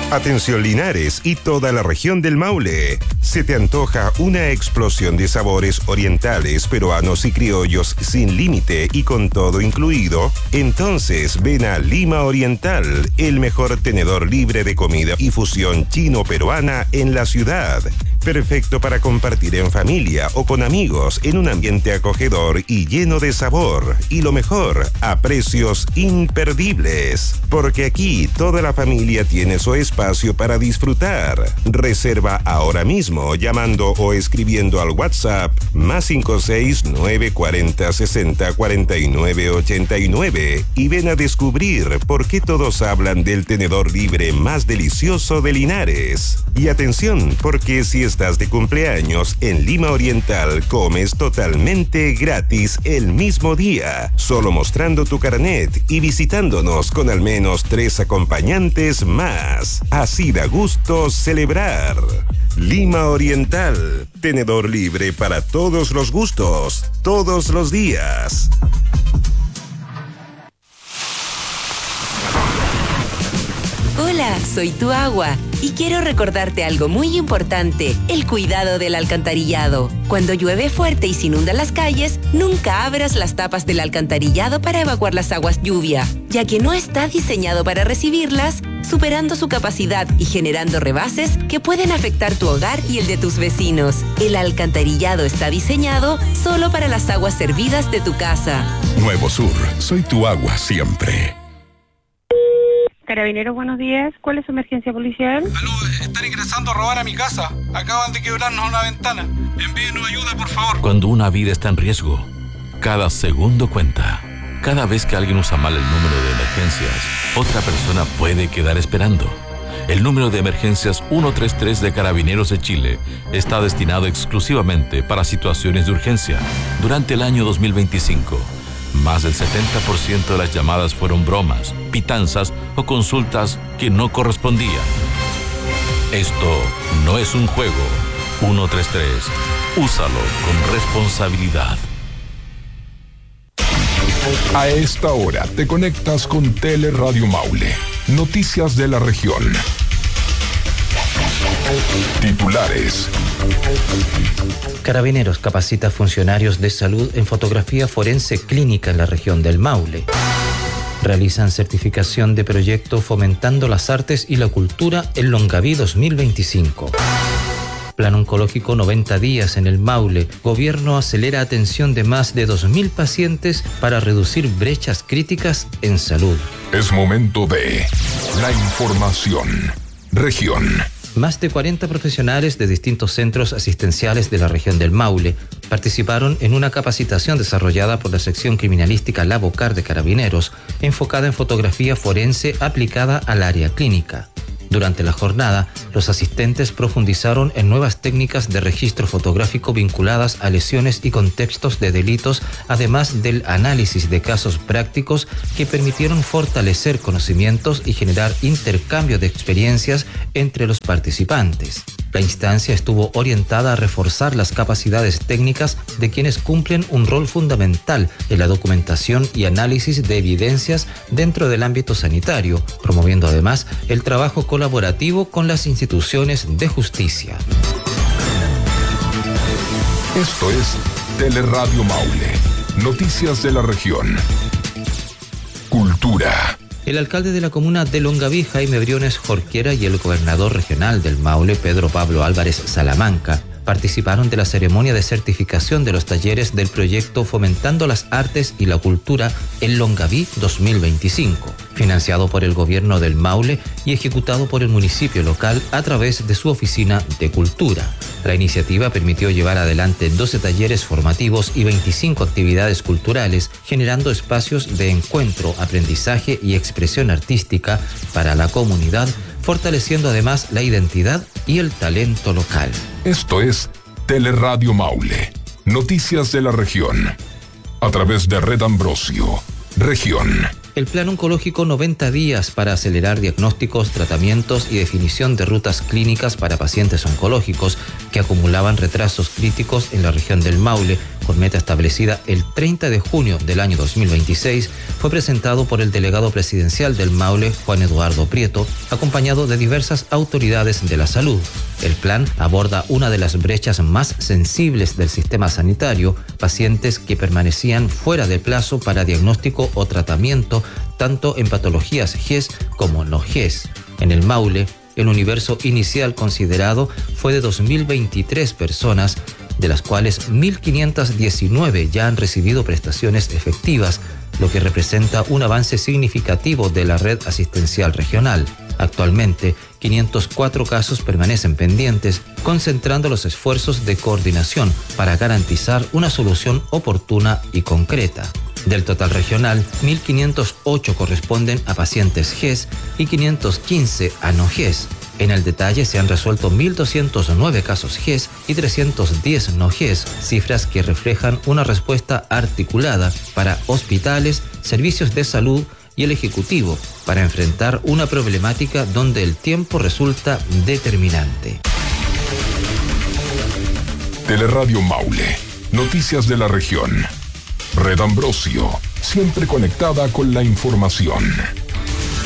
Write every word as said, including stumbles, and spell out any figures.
Atención Linares y toda la región del Maule. ¿Se te antoja una explosión de sabores orientales, peruanos y criollos sin límite y con todo incluido? Entonces ven a Lima Oriental, el mejor tenedor libre de comida y fusión chino-peruana en la ciudad. Perfecto para compartir en familia o con amigos en un ambiente acogedor y lleno de sabor. Y lo mejor, a precios imperdibles. Porque aquí toda la familia tiene su espacio para disfrutar. Reserva ahora mismo llamando o escribiendo al WhatsApp más cinco seis nueve cuatro cero sesenta cuarenta y nueve ochenta y nueve y ven a descubrir por qué todos hablan del tenedor libre más delicioso de Linares. Y atención, porque si estás de cumpleaños en Lima Oriental, comes totalmente gratis el mismo día, solo mostrando tu carnet y visitándonos con al menos tres acompañantes más. Así da gusto celebrar. Lima Oriental, tenedor libre para todos los gustos, todos los días. Hola, soy tu agua y quiero recordarte algo muy importante, el cuidado del alcantarillado. Cuando llueve fuerte y se inundan las calles, nunca abras las tapas del alcantarillado para evacuar las aguas lluvia, ya que no está diseñado para recibirlas, superando su capacidad y generando rebases que pueden afectar tu hogar y el de tus vecinos. El alcantarillado está diseñado solo para las aguas servidas de tu casa. Nuevo Sur, soy tu agua siempre. Carabineros, buenos días. ¿Cuál es su emergencia policial? Aló, están ingresando a robar a mi casa. Acaban de quebrarnos una ventana. Envíenos ayuda, por favor. Cuando una vida está en riesgo, cada segundo cuenta. Cada vez que alguien usa mal el número de emergencias, otra persona puede quedar esperando. El número de emergencias ciento treinta y tres de Carabineros de Chile está destinado exclusivamente para situaciones de urgencia. Durante el año dos mil veinticinco, más del setenta por ciento de las llamadas fueron bromas, pitanzas o consultas que no correspondían. Esto no es un juego. ciento treinta y tres. Úsalo con responsabilidad. A esta hora te conectas con Teleradio Maule. Noticias de la región. Titulares. Carabineros capacita funcionarios de salud en fotografía forense clínica en la región del Maule. Realizan certificación de proyecto fomentando las artes y la cultura en Longaví dos mil veinticinco. Plan oncológico noventa días en el Maule. Gobierno acelera atención de más de dos mil pacientes para reducir brechas críticas en salud. Es momento de la información. Región. Más de cuarenta profesionales de distintos centros asistenciales de la región del Maule participaron en una capacitación desarrollada por la sección criminalística La Bocar de Carabineros, enfocada en fotografía forense aplicada al área clínica. Durante la jornada, los asistentes profundizaron en nuevas técnicas de registro fotográfico vinculadas a lesiones y contextos de delitos, además del análisis de casos prácticos que permitieron fortalecer conocimientos y generar intercambio de experiencias entre los participantes. La instancia estuvo orientada a reforzar las capacidades técnicas de quienes cumplen un rol fundamental en la documentación y análisis de evidencias dentro del ámbito sanitario, promoviendo además el trabajo colaborativo con las instituciones de justicia. Esto es Teleradio Maule. Noticias de la región. Cultura. El alcalde de la comuna de Longaví, Jaime Briones Jorquera, y el gobernador regional del Maule, Pedro Pablo Álvarez Salamanca, participaron de la ceremonia de certificación de los talleres del proyecto Fomentando las Artes y la Cultura en Longaví dos mil veinticinco, financiado por el gobierno del Maule y ejecutado por el municipio local a través de su oficina de cultura. La iniciativa permitió llevar adelante doce talleres formativos y veinticinco actividades culturales, generando espacios de encuentro, aprendizaje y expresión artística para la comunidad, fortaleciendo además la identidad y el talento local. Esto es Teleradio Maule. Noticias de la región. A través de Red Ambrosio. Región. El Plan Oncológico noventa días para acelerar diagnósticos, tratamientos y definición de rutas clínicas para pacientes oncológicos, que que acumulaban retrasos críticos en la región del Maule, con meta establecida el treinta de junio del año dos mil veintiséis, fue presentado por el delegado presidencial del Maule, Juan Eduardo Prieto, acompañado de diversas autoridades de la salud. El plan aborda una de las brechas más sensibles del sistema sanitario, pacientes que permanecían fuera de plazo para diagnóstico o tratamiento, tanto en patologías G E S como no G E S. En el Maule, el universo inicial considerado fue de dos mil veintitrés personas, de las cuales mil quinientas diecinueve ya han recibido prestaciones efectivas, lo que representa un avance significativo de la red asistencial regional. Actualmente, quinientos cuatro casos permanecen pendientes, concentrando los esfuerzos de coordinación para garantizar una solución oportuna y concreta. Del total regional, mil quinientos ocho corresponden a pacientes G E S y quinientos quince a no G E S. En el detalle se han resuelto mil doscientos nueve casos G E S y trescientos diez no G E S, cifras que reflejan una respuesta articulada para hospitales, servicios de salud y el Ejecutivo para enfrentar una problemática donde el tiempo resulta determinante. Teleradio Maule, noticias de la región. Red Ambrosio, siempre conectada con la información.